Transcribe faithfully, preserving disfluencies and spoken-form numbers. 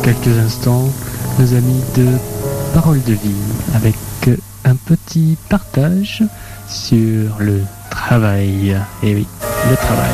quelques instants nos amis de Parole de Vie avec un petit partage sur le travail. Et oui, le travail.